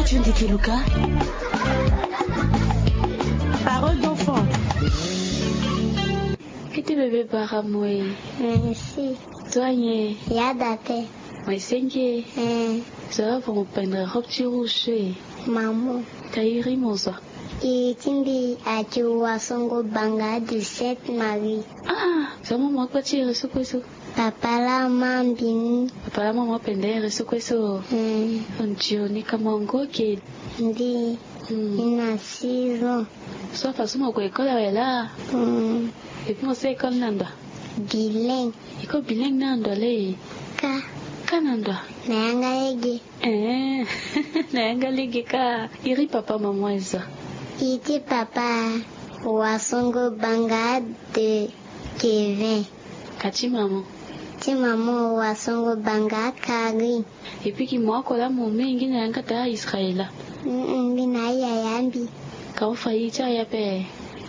Radio Ndikiluka. Parole d'enfant. Kiti bébé Baramoué. Merci. Soignez. Yadate. Mais c'est ça va vous prendre un petit rouge. Maman. Taïri Mosa. Itimbi achiwa songo banga 17 Marie. Ah, ça m'a moi pas tiré ce quoi ça. Papa la mambini. Papa la maman pendere ce quoi ça. Ni kama ngoke. Ndi. Ina 6 ans. Soit façon kwa école là. Et puis on sait école nanda. Bilingue. Iko bilingue nanda le. Kananda. Nayangalege. Nayangalege ka. Iri papa maman eza. Iti papa wasongo banga de Kevin. Kati maman. Ti maman wasongo banga Kari. Et puis qui moi kola mon mengi na yanga ta Israël. Bina yambi. Ka ufa yi cha ya pe.